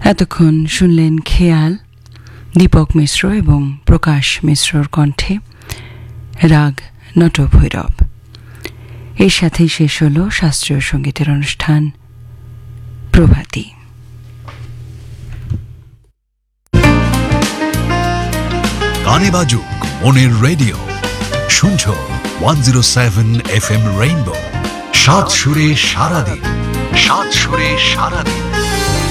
এতক্ষণ শুনলেন খেয়াল দীপক মিশ্র এবং প্রকাশ মিশ্রর কণ্ঠে, রাগ নটভৈরব। এর সাথেই শেষ হল শাস্ত্রীয় সঙ্গীতের অনুষ্ঠান প্রভাতী। গানে বাজুক মনের রেডিও, শুনছো 107 FM রেইনবো। সাত সুরে সারাদিন, সাত সুরে সারাদিন।